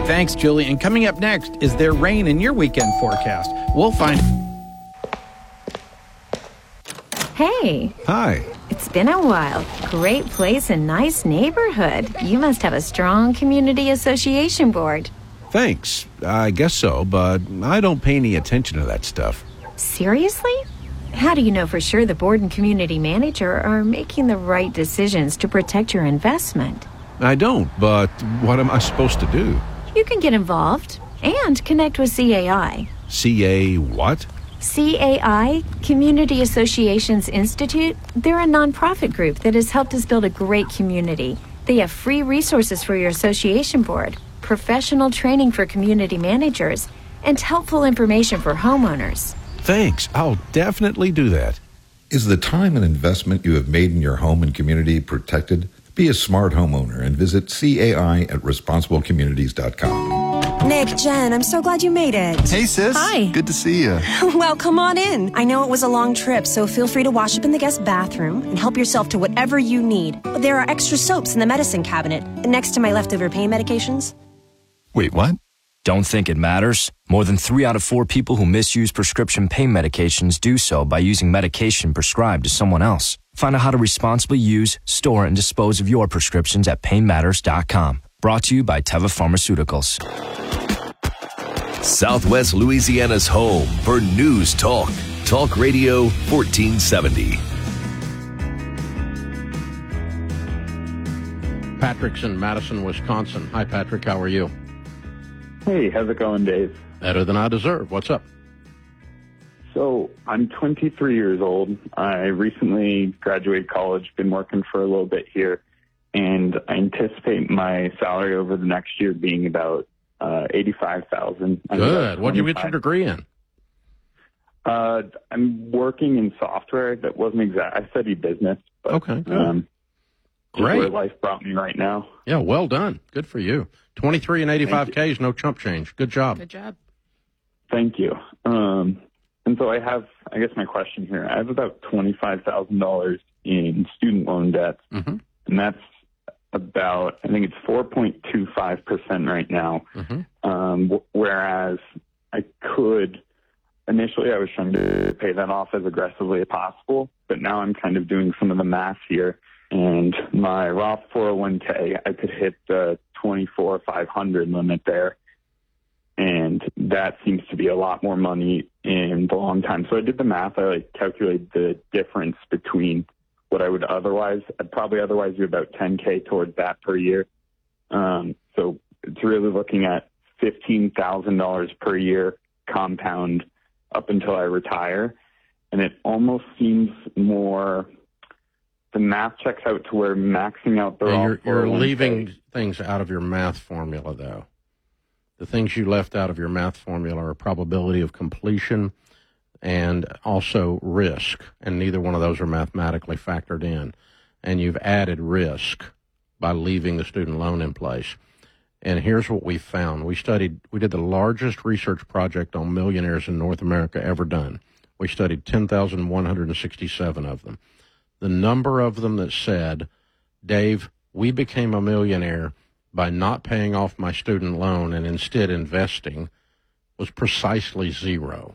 Thanks, Julie. And coming up next, is there rain in your weekend forecast? We'll find... Hey. Hi. It's been a while. Great place and nice neighborhood. You must have a strong community association board. Thanks. I guess so, but I don't pay any attention to that stuff. Seriously? How do you know for sure the board and community manager are making the right decisions to protect your investment? I don't, but what am I supposed to do? You can get involved and connect with CAI. CA what? CAI, Community Associations Institute, they're a nonprofit group that has helped us build a great community. They have free resources for your association board, professional training for community managers, and helpful information for homeowners. Thanks. I'll definitely do that. Is the time and investment you have made in your home and community protected? Be a smart homeowner and visit CAI at responsiblecommunities.com. Nick, Jen, I'm so glad you made it. Hey, sis. Hi. Good to see you. Well, come on in. I know it was a long trip, so feel free to wash up in the guest bathroom and help yourself to whatever you need. But there are extra soaps in the medicine cabinet next to my leftover pain medications. Wait, what? Don't think it matters? More than 3 out of 4 people who misuse prescription pain medications do so by using medication prescribed to someone else. Find out how to responsibly use, store, and dispose of your prescriptions at painmatters.com. Brought to you by Teva Pharmaceuticals. Southwest Louisiana's home for News Talk. Talk Radio 1470. Patrick's in Madison, Wisconsin. Hi, Patrick. How are you? Hey, how's it going, Dave? Better than I deserve. What's up? So, I'm 23 years old. I recently graduated college, been working for a little bit here, and I anticipate my salary over the next year being about $85,000. Good. What did you get your degree in? I'm working in software. That wasn't exact. I studied business. But, okay. Great. Where life brought me right now. Yeah, well done. Good for you. 23 and 85K is no chump change. Good job. Good job. Thank you. And so I guess my question here, I have about $25,000 in student loan debt, and that's about, I think it's 4.25% right now. Whereas I could, initially I was trying to pay that off as aggressively as possible, but now I'm kind of doing some of the math here, and my Roth 401k, I could hit the 24,500 limit there. And that seems to be a lot more money in the long time. So I did the math. I calculated the difference between what I'd probably otherwise do about $10K towards that per year. So it's really looking at $15,000 per year compound up until I retire. And it almost seems more, the math checks out to where maxing out the You're leaving things out of your math formula, though. The things you left out of your math formula are probability of completion and also risk, and neither one of those are mathematically factored in. And you've added risk by leaving the student loan in place. And here's what we found. We did the largest research project on millionaires in North America ever done. We studied 10,167 of them. The number of them that said, Dave, we became a millionaire by not paying off my student loan and instead investing, was precisely 0.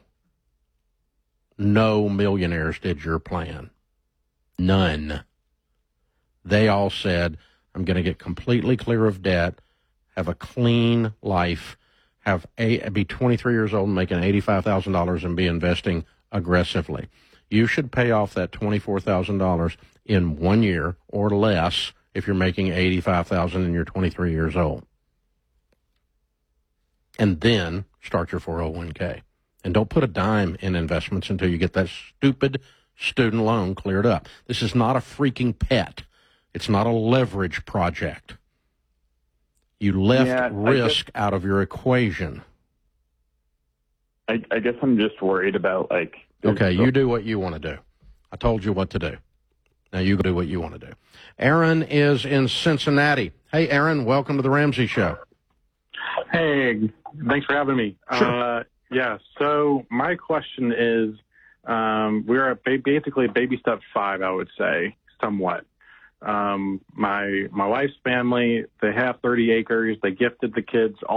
No millionaires did your plan. None. They all said, I'm going to get completely clear of debt, have a clean life, be 23 years old and making $85,000 and be investing aggressively. You should pay off that $24,000 in 1 year or less if you're making $85,000 and you're 23 years old. And then start your 401k. And don't put a dime in investments until you get that stupid student loan cleared up. This is not a freaking pet. It's not a leverage project. You left risk out of your equation. I guess I'm just worried about, Okay, you do what you want to do. I told you what to do. Now you do what you want to do. Aaron is in Cincinnati. Hey, Aaron, welcome to the Ramsey Show. Hey, thanks for having me. Sure. So my question is, we're at basically baby step 5, I would say, somewhat. My wife's family, they have 30 acres. They gifted the kids all